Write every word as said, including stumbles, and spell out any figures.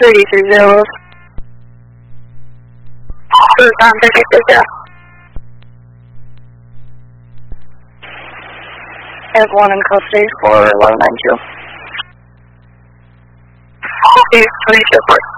thirty-three zeros. First time, thirty-six, yeah. I have one in custody for eleven nine two. Please, twenty-two,